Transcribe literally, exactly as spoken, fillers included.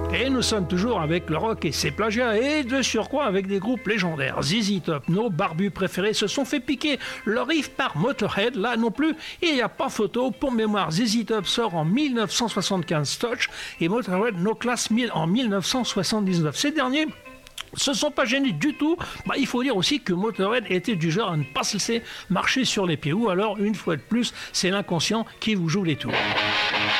Et nous sommes toujours avec le rock et ses plagiats, et de surcroît avec des groupes légendaires. Z Z Top, nos barbus préférés, se sont fait piquer leur riff par Motorhead. Là non plus, il n'y a pas photo. Pour mémoire, Z Z Top sort en dix-neuf cent soixante-quinze Touch et Motorhead No Class en dix-neuf cent soixante-dix-neuf. Ces derniers se sont pas gênés du tout. Bah, il faut dire aussi que Motorhead était du genre à ne pas se laisser marcher sur les pieds. Ou alors, une fois de plus, c'est l'inconscient qui vous joue les tours.